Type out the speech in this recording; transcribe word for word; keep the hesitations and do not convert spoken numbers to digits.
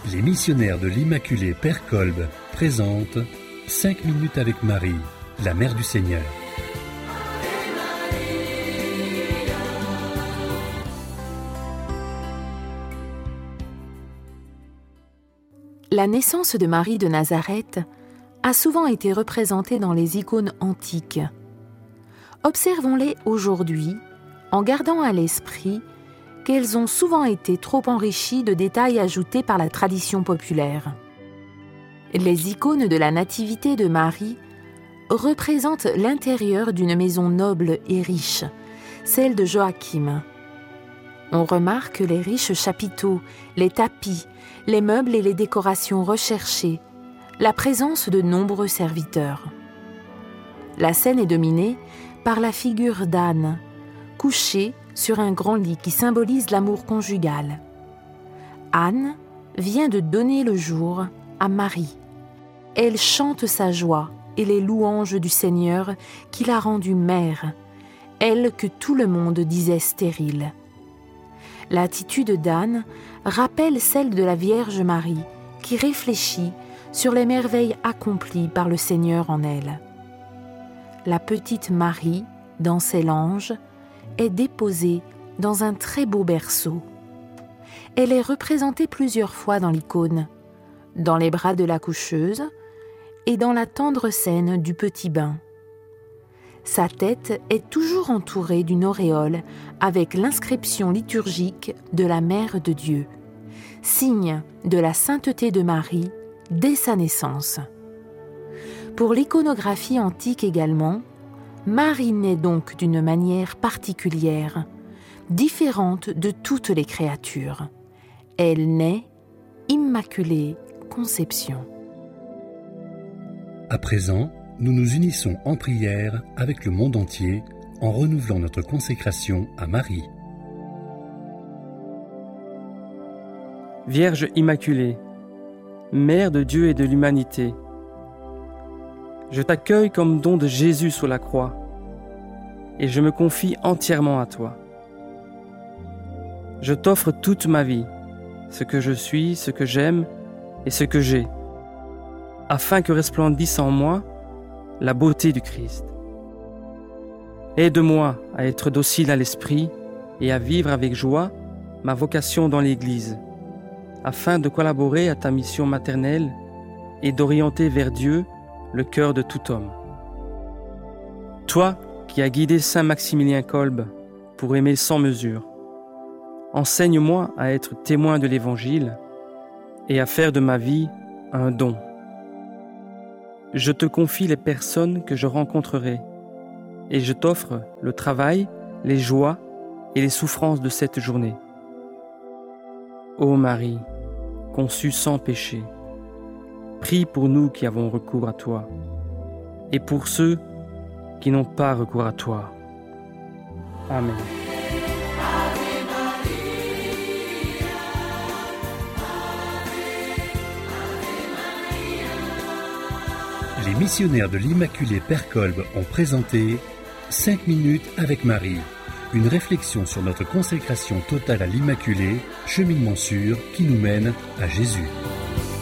Les missionnaires de l'Immaculée Père Kolb présentent cinq minutes avec Marie, la Mère du Seigneur. La naissance de Marie de Nazareth a souvent été représentée dans les icônes antiques. Observons-les aujourd'hui en gardant à l'esprit qu'elles ont souvent été trop enrichies de détails ajoutés par la tradition populaire. Les icônes de la Nativité de Marie représentent l'intérieur d'une maison noble et riche, celle de Joachim. On remarque les riches chapiteaux, les tapis, les meubles et les décorations recherchées, la présence de nombreux serviteurs. La scène est dominée par la figure d'Anne, couchée sur un grand lit qui symbolise l'amour conjugal. Anne vient de donner le jour à Marie. Elle chante sa joie et les louanges du Seigneur qui l'a rendue mère, elle que tout le monde disait stérile. L'attitude d'Anne rappelle celle de la Vierge Marie qui réfléchit sur les merveilles accomplies par le Seigneur en elle. La petite Marie, dans ses langes, est déposée dans un très beau berceau. Elle est représentée plusieurs fois dans l'icône, dans les bras de la coucheuse et dans la tendre scène du petit bain. Sa tête est toujours entourée d'une auréole avec l'inscription liturgique de la Mère de Dieu, signe de la sainteté de Marie dès sa naissance. Pour l'iconographie antique également, Marie naît donc d'une manière particulière, différente de toutes les créatures. Elle naît Immaculée Conception. À présent, nous nous unissons en prière avec le monde entier en renouvelant notre consécration à Marie. Vierge Immaculée, Mère de Dieu et de l'humanité, je t'accueille comme don de Jésus sur la croix et je me confie entièrement à toi. Je t'offre toute ma vie, ce que je suis, ce que j'aime et ce que j'ai, afin que resplendisse en moi la beauté du Christ. Aide-moi à être docile à l'esprit et à vivre avec joie ma vocation dans l'Église, afin de collaborer à ta mission maternelle et d'orienter vers Dieu le cœur de tout homme. Toi qui as guidé saint Maximilien Kolb pour aimer sans mesure, enseigne-moi à être témoin de l'Évangile et à faire de ma vie un don. Je te confie les personnes que je rencontrerai et je t'offre le travail, les joies et les souffrances de cette journée. Ô Marie, conçue sans péché, prie pour nous qui avons recours à toi et pour ceux qui n'ont pas recours à toi. Amen. Les missionnaires de l'Immaculée Père Kolb ont présenté cinq minutes avec Marie, une réflexion sur notre consécration totale à l'Immaculée, cheminement sûr qui nous mène à Jésus.